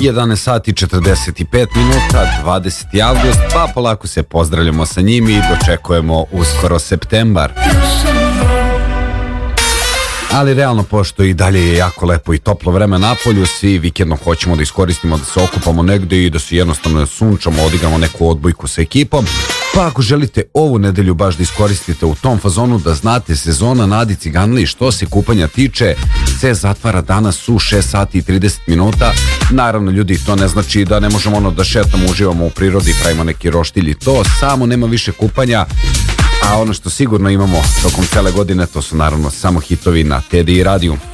11 sati 45 minuta, 20. avgust, pa polako se pozdravljamo sa njim i dočekujemo uskoro septembar. Ali realno, pošto i dalje je jako lepo i toplo vreme na polju, svi vikendom hoćemo da iskoristimo, da se okupamo negde i da se jednostavno sunčamo, odigramo neku odbojku sa ekipom. Pa ako želite ovu nedelju baš da iskoristite u tom fazonu, da znate, sezona na Adi Ciganliji što se kupanja tiče se zatvara danas u 6 sati i 30 minuta. Naravno, ljudi, to ne znači da ne možemo da šetamo, uživamo u prirodi, pravimo neki roštilj, to samo nema više kupanja. A ono što sigurno imamo tokom cele godine, to su naravno samo hitovi na TDI radiju.